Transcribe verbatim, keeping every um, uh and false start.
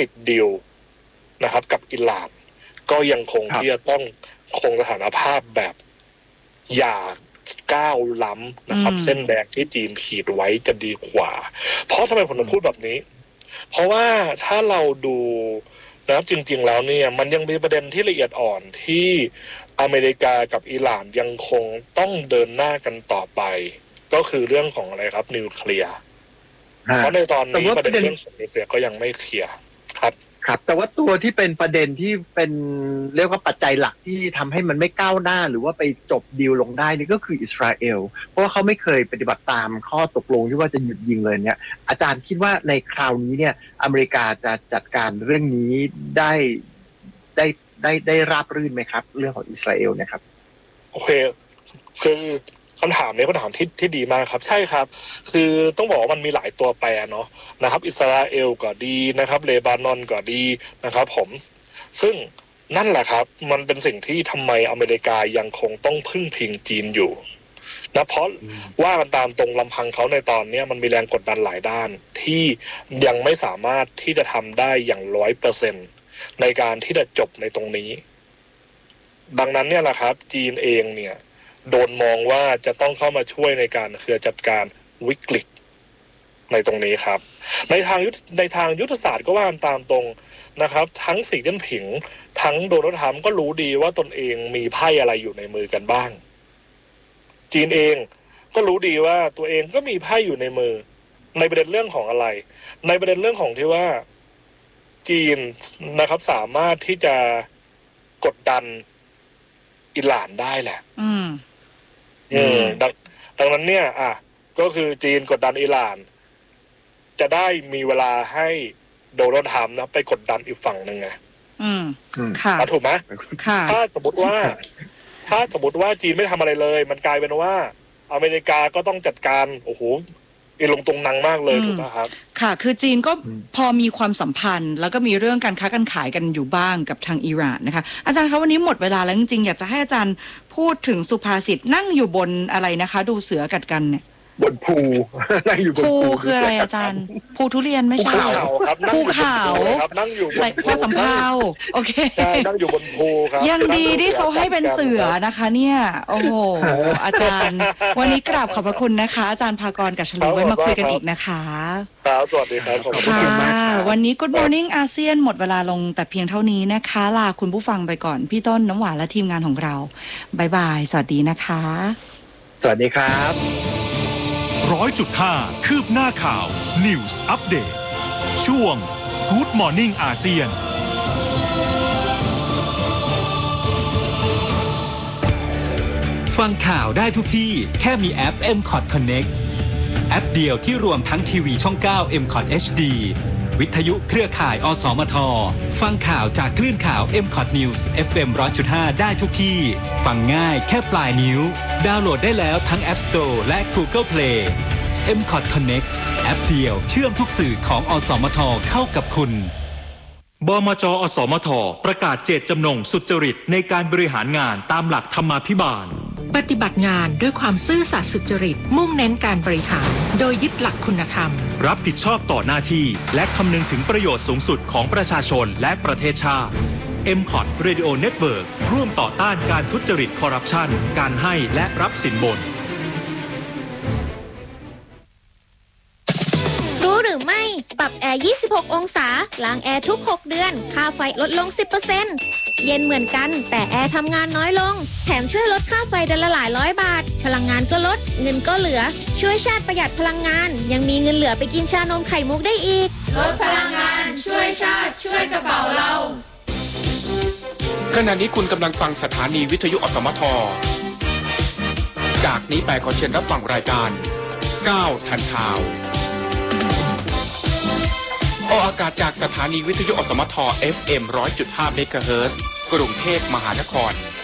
ติดดีลนะครับกับอิหร่านก็ยังคงที่จะต้องคงสถานภาพแบบอย่าก้าวล้ำนะครับเส้นแดงที่จีนขีดไว้จะดีกว่าเพราะทำไมผมถึงพูดแบบนี้เพราะว่าถ้าเราดูนะครับจริงๆแล้วเนี่ยมันยังมีประเด็นที่ละเอียดอ่อนที่อเมริกากับอิหร่านยังคงต้องเดินหน้ากันต่อไปก็คือเรื่องของอะไรครับนิวเคลียร์เพราะในตอนนี้ประเด็นเรื่องของนิวเคลียร์ก็ยังไม่เคลียร์ครับครับแต่ว่าตัวที่เป็นประเด็นที่เป็นเรียกว่าปัจจัยหลักที่ทำให้มันไม่ก้าวหน้าหรือว่าไปจบดีลลงได้นี่ก็คืออิสราเอลเพราะว่าเขาไม่เคยปฏิบัติตามข้อตกลงที่ว่าจะหยุดยิงเลยเนี่ยอาจารย์คิดว่าในคราวนี้เนี่ยอเมริกาจะจัดการเรื่องนี้ได้ได้ได้ได้ราบรื่นไหมครับเรื่องของอิสราเอลนะครับโอเคคือคำถามนี้คำถามที่ที่ดีมากครับใช่ครับคือต้องบอกว่ามันมีหลายตัวแปรเนาะนะครับอิสราเอลก็ดีนะครับเลบานอนก็ดีนะครับผมซึ่งนั่นแหละครับมันเป็นสิ่งที่ทำไมอเมริกายังคงต้องพึ่งพิงจีนอยู่นะเพราะว่ากันตามตรงลำพังเขาในตอนนี้มันมีแรงกดดันหลายด้านที่ยังไม่สามารถที่จะทำได้อย่างร้อยเปอร์เซ็นต์ในการที่จะจบในตรงนี้ดังนั้นเนี่ยแหละครับจีนเองเนี่ยโดนมองว่าจะต้องเข้ามาช่วยในการเคลียร์จัดการวิกฤตในตรงนี้ครับในทางยุทธในทางยุทธศาสตร์ก็ว่าตามตรงนะครับทั้งสีจิ้นผิงทั้งโดนัลด์ทรัมป์ก็รู้ดีว่าตนเองมีไพ่อะไรอยู่ในมือกันบ้างจีนเองก็รู้ดีว่าตัวเองก็มีไพ่อยู่ในมือในประเด็นเรื่องของอะไรในประเด็นเรื่องของที่ว่าจีนนะครับสามารถที่จะกดดันอิหร่านได้แหละอืมอืมดังดังนั้นเนี่ยอ่ะก็คือจีนกดดันอิหร่านจะได้มีเวลาให้โดนัลด์ทรัมป์นะไปกดดันอีกฝั่งหนึ่งไงอืมค่ะถูกไหมค่ะถ้าสมมติว่าถ้าสมมติว่าจีนไม่ทำอะไรเลยมันกลายเป็นว่าอเมริกาก็ต้องจัดการโอ้โหอีลงตรงนังมากเลยถูกไหมครับค่ะคือจีนก็พอมีความสัมพันธ์แล้วก็มีเรื่องการค้าการขายกันอยู่บ้างกับทางอิหร่านนะคะอาจารย์คะวันนี้หมดเวลาแล้วจริงๆอยากจะให้อาจารย์พูดถึงสุภาษิตนั่งอยู่บนอะไรนะคะดูเสือกัดกันเนี่ยบนภูนั่งอยู่บนภูคืออะไรอาจารย์ภูทุเรียนไม่ใช่ภูเขาครับนั่งอยู่บนพอสำเภาโอเคใช่นั่งอยู่บนภูครับยังดีที่เขาให้เป็นเสือนะคะเนี่ยโอ้โหอาจารย์วันนี้กราบขอบพระคุณนะคะอาจารย์ภากร กัชลีไว้มาคุยกันอีกนะคะครับสวัสดีครับขอบคุณมากค่ะวันนี้ Good Morning อาเซียนหมดเวลาลงแต่เพียงเท่านี้นะคะลาคุณผู้ฟังไปก่อนพี่ต้นน้ำหวานและทีมงานของเราบ๊ายบายสวัสดีนะคะสวัสดีครับร้อยจุดห้าคืบหน้าข่าว News Update ช่วง Good Morning อาเซียนฟังข่าวได้ทุกที่แค่มีแอป เอ็ม คอท Connect แอปเดียวที่รวมทั้งทีวีช่อง เก้า เอ็ม คอท เอช ดี วิทยุเครือข่ายอสมทฟังข่าวจากคลื่นข่าว เอ็ม คอท News เอฟ เอ็ม หนึ่งร้อยจุดห้า ได้ทุกที่ฟังง่ายแค่ปลายนิ้วดาวน์โหลดได้แล้วทั้ง App Store และ Google Play เอ็ม คอท Connect แอปเดียวเชื่อมทุกสื่อของอสมทเข้ากับคุณบมจ.อสมทประกาศเจตจำนงสุจริตในการบริหารงานตามหลักธรรมาภิบาลปฏิบัติงานด้วยความซื่อสัตย์สุจริตมุ่งเน้นการบริหารโดยยึดหลักคุณธรรมรับผิดชอบต่อหน้าที่และคำนึงถึงประโยชน์สูงสุดของประชาชนและประเทศชาติ เอ็ม คอท Radio Network ร่วมต่อต้านการทุจริตคอร์รัปชันการให้และรับสินบนรู้หรือไม่ปรับแอร์ยี่สิบหกองศาล้างแอร์ทุกหกเดือนค่าไฟลดลง สิบเปอร์เซ็นต์ เย็นเหมือนกันแต่แอร์ทำงานน้อยลงแถมช่วยลดค่าไฟเดือนละหลายร้อยบาทพลังงานก็ลดเงินก็เหลือช่วยชาติประหยัดพลังงานยังมีเงินเหลือไปกินชานมไข่มุกได้อีกลดพลังงานช่วยชาติช่วยกระเป๋าเราขณะนี้คุณกำลังฟังสถานีวิทยุอสมทจากนี้ไปขอเชิญรับฟังรายการก้าวทันข่าวออกอากาศจากสถานีวิทยุอสมท เอฟ เอ็ม หนึ่งร้อยจุดห้า เมกะเฮิรตซ์กรุงเทพมหานคร